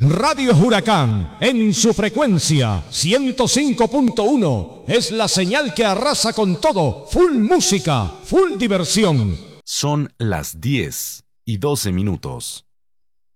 Radio Huracán, en su frecuencia 105.1, es la señal que arrasa con todo. Full música, full diversión. Son las 10:12.